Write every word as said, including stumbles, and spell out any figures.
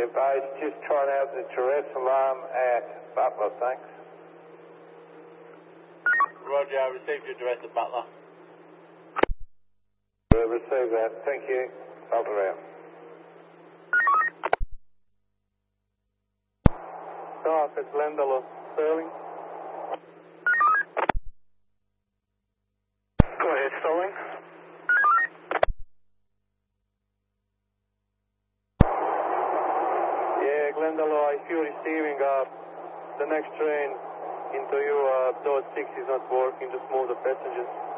Yeah, base, just trying out the duress alarm at Butler, thanks. Roger, I received your duress at Butler. We'll receive that, thank you. Butler out. Staff at Glendale, Sterling. Go ahead, Sterling. Yeah, Glendale, if you're receiving uh, the next train into you, uh, door six is not working, just move the passengers.